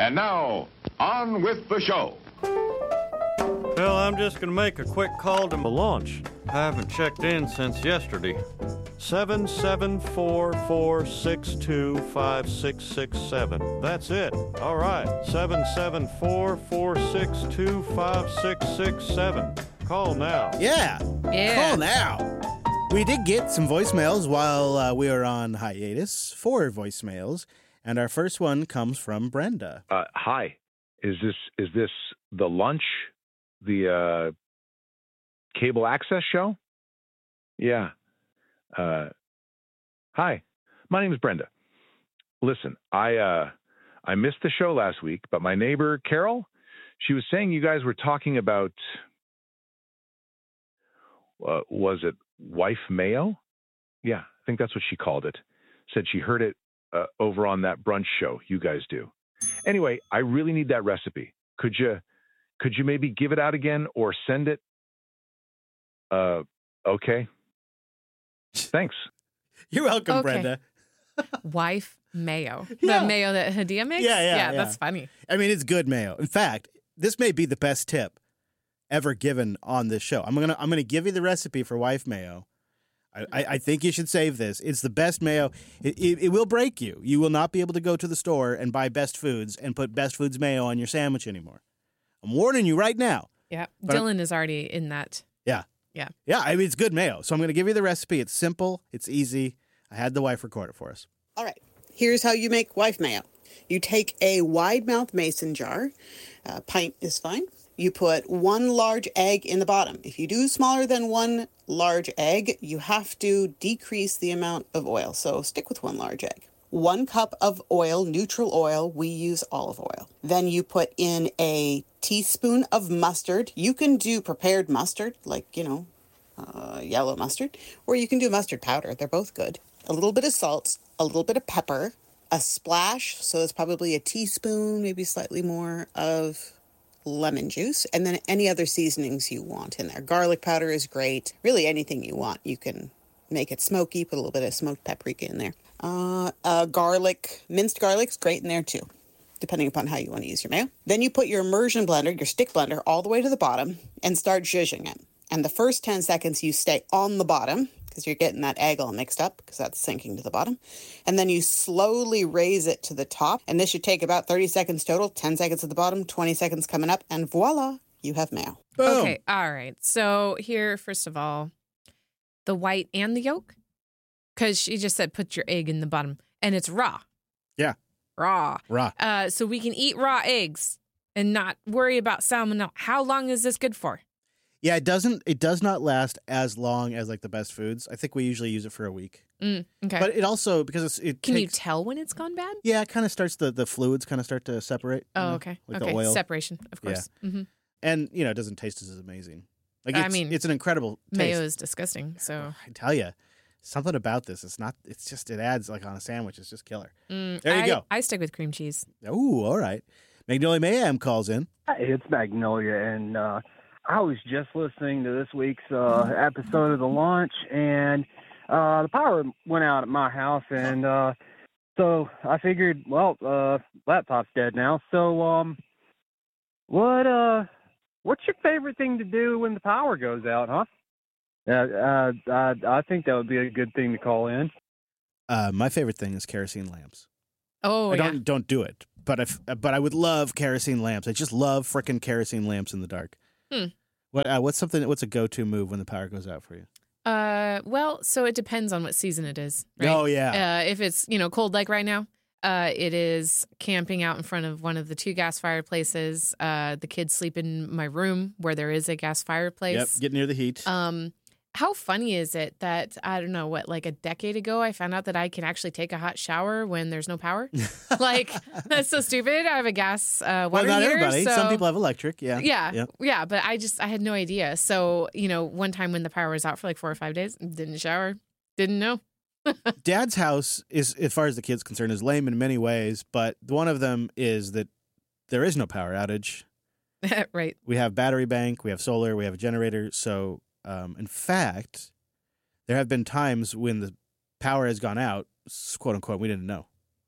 And now, on with the show. Well, I'm just going to make a quick call to the launch. I haven't checked in since yesterday. 774-462-5667. That's it. All right. 774-462-5667. Call now. Yeah. Call now. We did get some voicemails while we were on hiatus. 4 voicemails. And our first one comes from Brenda. Hi. Is this the lunch? The cable access show? Yeah. Hi, my name is Brenda. Listen, I missed the show last week, but my neighbor Carol, she was saying you guys were talking about, was it wife mayo? Yeah, I think that's what she called it. Said she heard it over on that brunch show you guys do. Anyway, I really need that recipe. Could you maybe give it out again or send it? Okay. Thanks. You're welcome, Okay. Brenda. Wife mayo. Yeah. The mayo that Hadia makes? Yeah. That's funny. I mean, it's good mayo. In fact, this may be the best tip ever given on this show. I'm gonna give you the recipe for wife mayo. I think you should save this. It's the best mayo. It will break you. You will not be able to go to the store and buy Best Foods and put Best Foods mayo on your sandwich anymore. I'm warning you right now. Yeah. But Dylan is already in that. Yeah. Yeah. Yeah, I mean, it's good mayo. So I'm going to give you the recipe. It's simple. It's easy. I had the wife record it for us. All right, here's how you make wife mayo. You take a wide mouth mason jar, a pint is fine. You put 1 large egg in the bottom. If you do smaller than 1 large egg, you have to decrease the amount of oil. So stick with 1 large egg. 1 cup of oil, neutral oil. We use olive oil. Then you put in a teaspoon of mustard. You can do prepared mustard, like, yellow mustard, or you can do mustard powder. They're both good. A little bit of salt, a little bit of pepper, a splash, so it's probably a teaspoon, maybe slightly more, of lemon juice, and then any other seasonings you want in there. Garlic powder is great. Really anything you want. You can make it smoky, put a little bit of smoked paprika in there. Minced garlic's great in there too, depending upon how you want to use your mayo. Then you put your immersion blender, your stick blender, all the way to the bottom and start zhuzhing it. And the first 10 seconds you stay on the bottom because you're getting that egg all mixed up because that's sinking to the bottom. And then you slowly raise it to the top. And this should take about 30 seconds total, 10 seconds at the bottom, 20 seconds coming up, and voila, you have mayo. Boom. Okay. All right. So here, first of all, the white and the yolk, because she just said put your egg in the bottom, and it's raw. Yeah. Raw. Raw. So we can eat raw eggs and not worry about salmonella. How long is this good for? Yeah, it does not last as long as like the Best Foods. I think we usually use it for a week. Okay. But it also, because Can you tell when it's gone bad? Yeah, it kind of starts, the fluids kind of start to separate. Oh, okay. Like okay. the oil. Separation, of course. Yeah. Mm-hmm. And, it doesn't taste as amazing. Like, it's an incredible taste. Mayo is disgusting, so. I tell you, something about this, it adds like on a sandwich. It's just killer. There you go. I stick with cream cheese. Ooh, all right. Magnolia Mayhem calls in. Hi, it's Magnolia, and I was just listening to this week's episode of The Launch, and the power went out at my house, and so I figured, laptop's dead now. So, what's your favorite thing to do when the power goes out, huh? I think that would be a good thing to call in. My favorite thing is kerosene lamps. Oh, yeah. Don't do it. But I would love kerosene lamps. I just love frickin' kerosene lamps in the dark. What's a go-to move when the power goes out for you? Well, so it depends on what season it is. Right? Oh yeah. If it's cold like right now, it is camping out in front of one of the 2 gas fireplaces. The kids sleep in my room where there is a gas fireplace. Yep. Get near the heat. How funny is it that, I don't know, like a decade ago, I found out that I can actually take a hot shower when there's no power? Like, that's so stupid. I have a gas water well, not heater, everybody. so... Some people have electric, yeah. Yeah, but I had no idea. So, one time when the power was out for like 4 or 5 days, didn't shower, didn't know. Dad's house is, as far as the kid's concerned, is lame in many ways, but one of them is that there is no power outage. Right. We have battery bank, we have solar, we have a generator, so... in fact, there have been times when the power has gone out, quote unquote, we didn't know.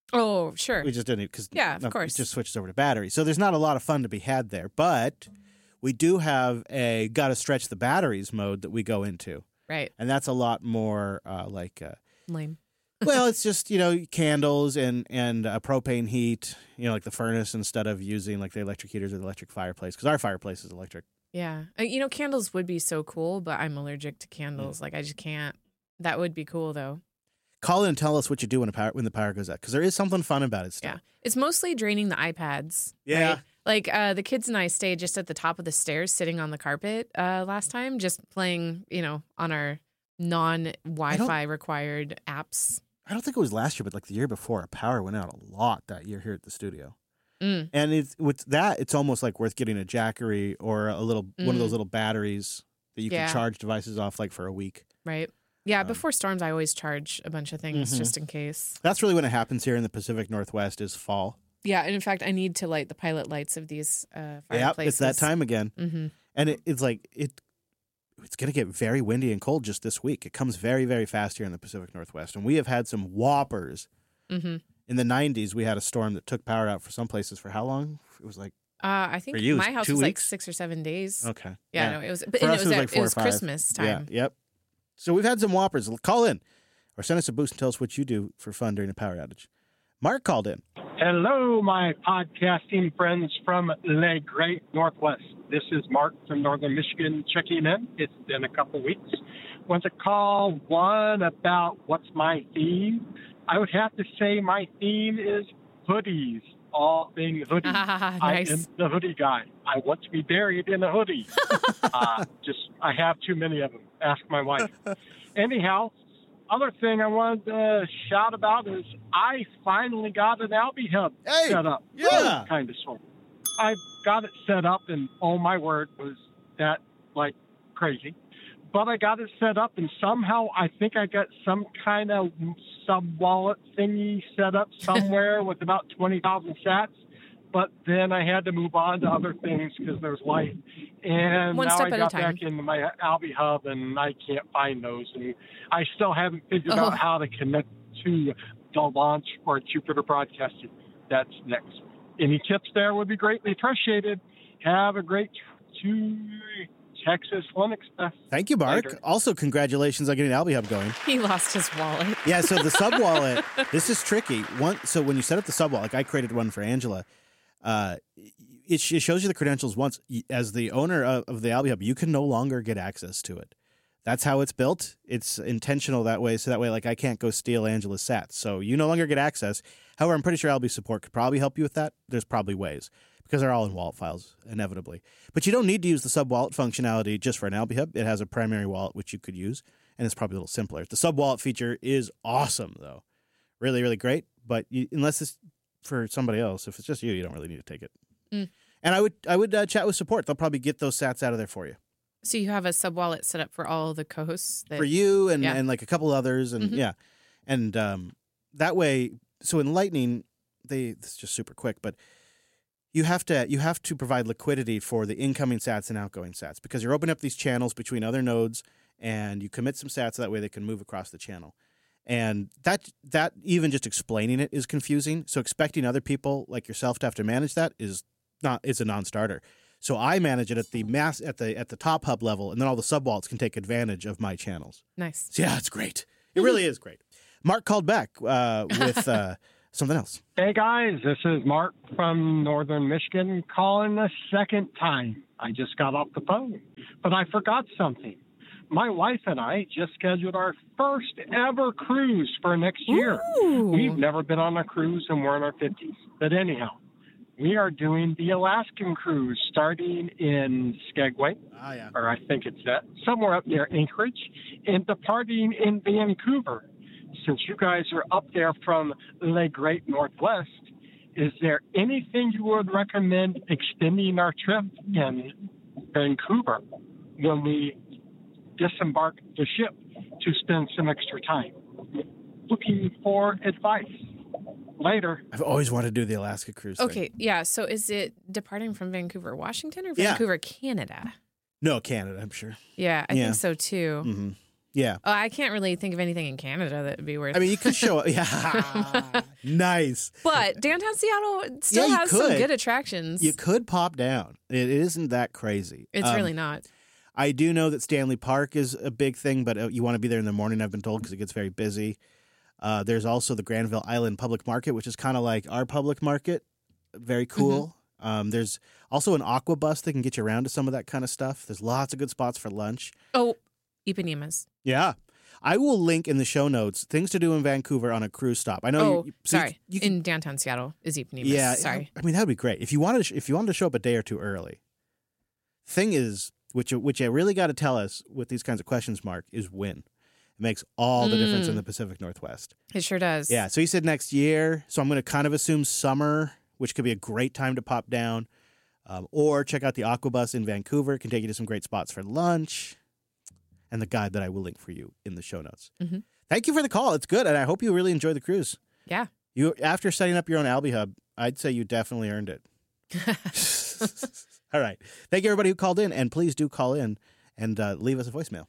Oh, sure. We just didn't because of course. it just switches over to battery. So there's not a lot of fun to be had there, but we do have a got to stretch the batteries mode that we go into, Right. and that's a lot more Lame. well, it's just candles and propane heat, like the furnace instead of using like the electric heaters or the electric fireplace because our fireplace is electric. Yeah. Candles would be so cool, but I'm allergic to candles. Like I just can't. That would be cool though. Call in and tell us what you do when the power goes out because there is something fun about it still. Yeah. It's mostly draining the iPads. Yeah. Right? Like the kids and I stayed just at the top of the stairs sitting on the carpet last time, just playing, on our non-Wi-Fi required apps. I don't think it was last year, but like the year before, our power went out a lot that year here at the studio. Mm. And it's almost like worth getting a Jackery or one of those little batteries that you can charge devices off like for a week. Right. Yeah, before storms, I always charge a bunch of things just in case. That's really when it happens here in the Pacific Northwest is fall. Yeah, and in fact, I need to light the pilot lights of these fireplaces. Yeah, it's that time again. Mm-hmm. And it's like it's going to get very windy and cold just this week. It comes very, very fast here in the Pacific Northwest. And we have had some whoppers. Mm-hmm. In the 90s, we had a storm that took power out for some places for how long? It was like I think for you, my house 2 was like weeks? 6 or 7 days. Okay. Yeah, no, it was. But For us, it was, like 4 it or was 5. Christmas time. Yeah. Yep. So we've had some whoppers. Call in or send us a boost and tell us what you do for fun during a power outage. Mark called in. Hello, my podcasting friends from Le Great Northwest. This is Mark from Northern Michigan checking in. It's been a couple weeks. Want to call one about what's my theme? I would have to say my theme is hoodies. All things hoodies. Nice. I am the hoodie guy. I want to be buried in a hoodie. I have too many of them. Ask my wife. Anyhow, other thing I wanted to shout about is I finally got an Albie Hub set up. Yeah. Kind of sort of. I got it set up, and oh my word, was that like crazy. But I got it set up, and somehow I think I got some kind of sub-wallet thingy set up somewhere with about 20,000 sats. But then I had to move on to other things because there's life. And One now step I at a got time. back into my Albie Hub, and I can't find those. And I still haven't figured out how to connect to the launch or Jupiter Broadcasting. That's next. Any tips there would be greatly appreciated. Have a great Texas Linux Fest. Thank you, Mark. Later. Also, congratulations on getting Albie Hub going. He lost his wallet. Yeah, so the sub wallet, this is tricky. So when you set up the sub wallet, like I created one for Angela, it shows you the credentials once. As the owner of the Albie Hub, you can no longer get access to it. That's how it's built. It's intentional that way. So that way, like I can't go steal Angela's sats. So you no longer get access. However, I'm pretty sure Albie support could probably help you with that. There's probably ways because they're all in wallet files, inevitably. But you don't need to use the sub-wallet functionality just for an Albie Hub. It has a primary wallet, which you could use, and it's probably a little simpler. The sub-wallet feature is awesome, though. Really, really great. But unless it's for somebody else, if it's just you don't really need to take it. Mm. And I would chat with support. They'll probably get those sats out of there for you. So you have a sub wallet set up for all the co-hosts? For you and, Yeah. and like a couple others. And yeah. And that way, so in Lightning, this is just super quick, but you have to provide liquidity for the incoming sats and outgoing sats because you're opening up these channels between other nodes and you commit some sats so that way they can move across the channel. And that even just explaining it is confusing. So expecting other people like yourself to have to manage that is a non-starter. So I manage it at the top hub level, and then all the sub-wallets can take advantage of my channels. Nice. So yeah, it's great. It really is great. Mark called back with something else. Hey guys, this is Mark from Northern Michigan calling the second time. I just got off the phone, but I forgot something. My wife and I just scheduled our first ever cruise for next year. Ooh. We've never been on a cruise and we're in our 50s. But anyhow, we are doing the Alaskan cruise starting in Skagway, or I think it's somewhere up near Anchorage, and departing in Vancouver. Since you guys are up there from the Great Northwest, is there anything you would recommend extending our trip in Vancouver when we disembark the ship to spend some extra time? Looking for advice. Later. I've always wanted to do the Alaska cruise thing. Okay, yeah. So is it departing from Vancouver, Washington, or Yeah. Vancouver, Canada? No, Canada, I'm sure. Yeah, I think so too. Mm-hmm. Yeah. Oh, I can't really think of anything in Canada that would be worth. I mean, you could show it. Yeah. Nice. But downtown Seattle still has some good attractions. You could pop down. It isn't that crazy. It's really not. I do know that Stanley Park is a big thing, but you want to be there in the morning, I've been told, because it gets very busy. There's also the Granville Island Public Market, which is kind of like our public market. Very cool. There's also an aqua bus that can get you around to some of that kind of stuff. There's lots of good spots for lunch. Oh, Ipanemas. Yeah. I will link in the show notes things to do in Vancouver on a cruise stop. I know. Sorry. In downtown Seattle is Ipanemas. Yeah. Sorry. I mean, that would be great if you wanted to show up a day or two early. Thing is, which you really got to tell us with these kinds of questions, Mark, is when. It makes all the difference in the Pacific Northwest. It sure does. Yeah. So he said next year. So I'm going to kind of assume summer, which could be a great time to pop down. Or check out the Aquabus in Vancouver. It can take you to some great spots for lunch. And the guide that I will link for you in the show notes. Mm-hmm. Thank you for the call. It's good, and I hope you really enjoy the cruise. Yeah. You after setting up your own Albie Hub, I'd say you definitely earned it. All right. Thank you, everybody who called in, and please do call in and leave us a voicemail.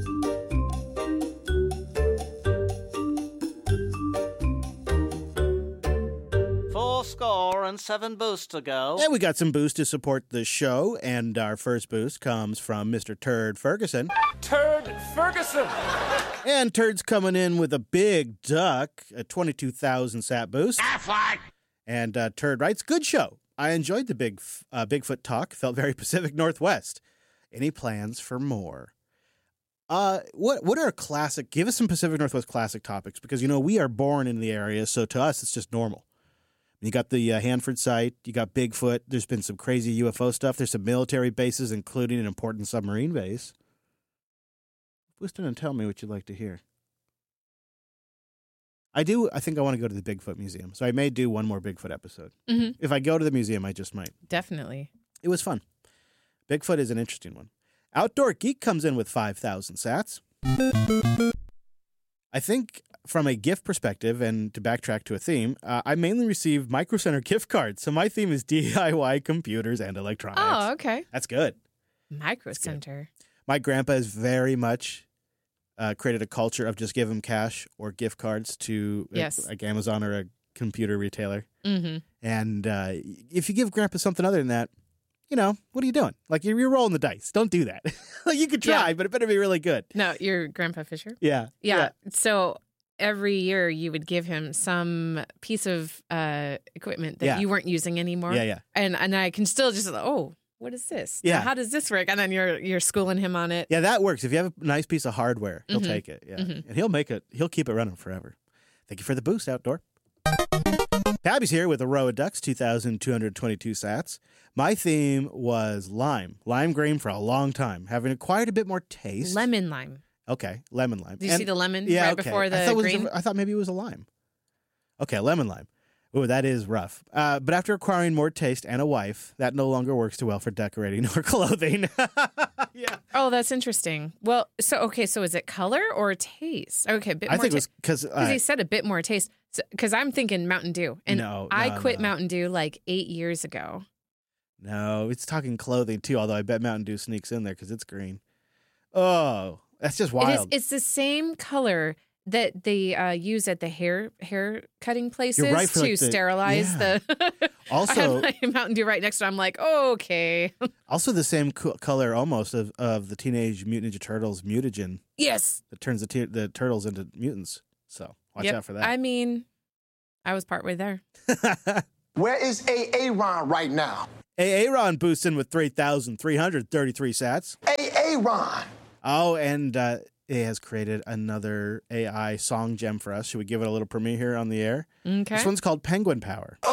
Score and 7 boosts to go. And we got some boosts to support the show, and our first boost comes from Mr. Turd Ferguson. Turd Ferguson! And Turd's coming in with a big duck, a 22,000 sat boost. Affleck! And Turd writes, good show. I enjoyed the Bigfoot talk. Felt very Pacific Northwest. Any plans for more? What are classic? Give us some Pacific Northwest classic topics, because we are born in the area, so to us it's just normal. You got the Hanford site. You got Bigfoot. There's been some crazy UFO stuff. There's some military bases, including an important submarine base. Listen and tell me what you'd like to hear. I think I want to go to the Bigfoot Museum, so I may do one more Bigfoot episode. Mm-hmm. If I go to the museum, I just might. Definitely. It was fun. Bigfoot is an interesting one. Outdoor Geek comes in with 5,000 sats. I think from a gift perspective, and to backtrack to a theme, I mainly receive Micro Center gift cards. So my theme is DIY computers and electronics. Oh, okay. That's good. Micro Center. My grandpa has very much created a culture of just give him cash or gift cards to like Amazon or a computer retailer. Mm-hmm. And if you give grandpa something other than that, what are you doing? Like, you're rolling the dice. Don't do that. Like, you could try, but it better be really good. No, you're Grandpa Fisher? Yeah. So every year you would give him some piece of equipment that you weren't using anymore. Yeah. And I can still just, what is this? Yeah. Now, how does this work? And then you're schooling him on it. Yeah, that works. If you have a nice piece of hardware, he'll take it. Yeah. Mm-hmm. And he'll keep it running forever. Thank you for the boost, Outdoor. Tabby's here with a row of ducks, 2,222 sats. My theme was lime green for a long time, having acquired a bit more taste. Lemon lime. Okay, lemon lime. Did you see the lemon before the green? I thought maybe it was a lime. Okay, lemon lime. Ooh, that is rough. But after acquiring more taste and a wife, that no longer works too well for decorating or clothing. Yeah. Oh, that's interesting. Well, so is it color or taste? Okay, a bit more. I think it was because he said a bit more taste. Because I'm thinking Mountain Dew, and I quit Mountain Dew like 8 years ago. No, it's talking clothing too. Although I bet Mountain Dew sneaks in there because it's green. Oh, that's just wild. It's the same color that they use at the hair cutting places to sterilize the. Also, I have my Mountain Dew right next to it. I'm like, okay. Also, the same color almost of the Teenage Mutant Ninja Turtles mutagen. Yes, that turns the turtles into mutants. So watch out for that. I mean, I was partway there. Where is Aaron right now? Aaron boosting with 3,333 sats. Aaron. Oh, and it has created another AI song gem for us. Should we give it a little premiere here on the air? Okay. This one's called Penguin Power.